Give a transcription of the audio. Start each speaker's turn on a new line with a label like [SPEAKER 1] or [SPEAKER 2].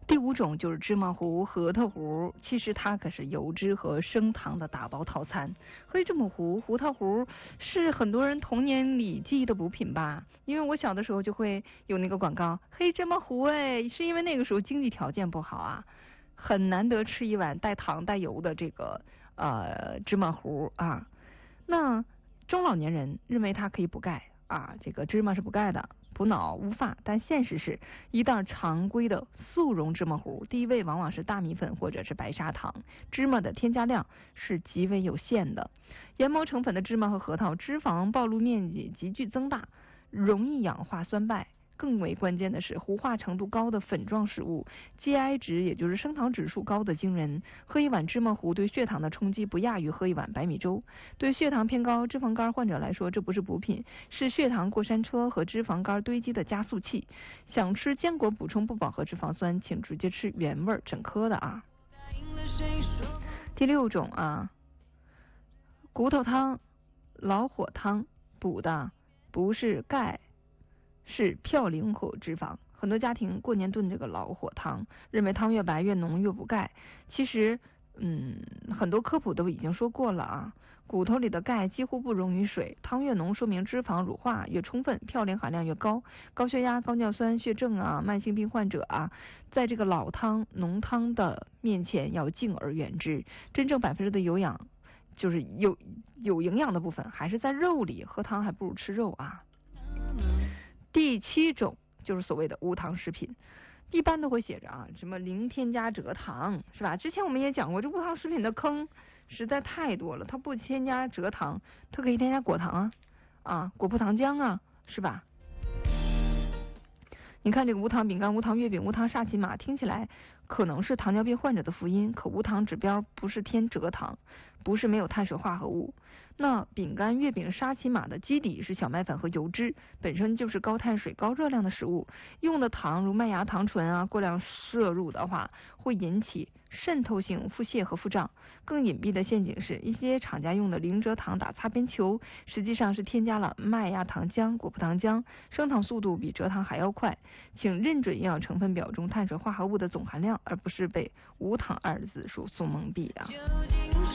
[SPEAKER 1] 第5种就是芝麻糊、核桃糊，其实它可是油脂和升糖的打包套餐。黑芝麻糊、核桃糊是很多人童年里记忆的补品吧？因为我小的时候就会有那个广告，黑芝麻糊是因为那个时候经济条件不好啊，很难得吃一碗带糖带油的这个芝麻糊啊。那中老年人认为它可以补钙啊，这个芝麻是补钙的，补脑乌发，但现实是一袋常规的速溶芝麻糊，第一位往往是大米粉或者是白砂糖，芝麻的添加量是极为有限的。研磨成粉的芝麻和核桃，脂肪暴露面积急剧增大，容易氧化酸败。更为关键的是，糊化程度高的粉状食物 GI 值，也就是升糖指数高的惊人。喝一碗芝麻糊对血糖的冲击不亚于喝一碗白米粥。对血糖偏高、脂肪肝患者来说，这不是补品，是血糖过山车和脂肪肝堆积的加速器。想吃坚果补充不饱和脂肪酸，请直接吃原味整颗的啊。第6种啊，骨头汤、老火汤，补的不是钙，是嘌呤和脂肪。很多家庭过年炖这个老火汤，认为汤越白越浓越补钙。其实很多科普都已经说过了啊，骨头里的钙几乎不溶于水，汤越浓说明脂肪乳化越充分，嘌呤含量越高。高血压、高尿酸、血症啊，慢性病患者啊，在这个老汤浓汤的面前要敬而远之。真正100%的有氧，就是有营养的部分还是在肉里，喝汤还不如吃肉啊。第7种就是所谓的无糖食品，一般都会写着啊，什么零添加蔗糖，是吧？之前我们也讲过，这无糖食品的坑实在太多了。它不添加蔗糖，它可以添加果糖啊，果葡糖浆啊，是吧？你看这个无糖饼干、无糖月饼、无糖沙琪玛，听起来可能是糖尿病患者的福音，可无糖指标不是添蔗糖，不是没有碳水化合物。那饼干、月饼、沙琪玛的基底是小麦粉和油脂，本身就是高碳水、高热量的食物，用的糖如麦芽糖醇啊，过量摄入的话会引起渗透性腹泻和腹胀。更隐蔽的陷阱是，一些厂家用的零蔗糖打擦边球，实际上是添加了麦芽糖浆、果葡糖浆，升糖速度比蔗糖还要快。请认准营养成分表中碳水化合物的总含量，而不是被无糖2字所蒙蔽啊。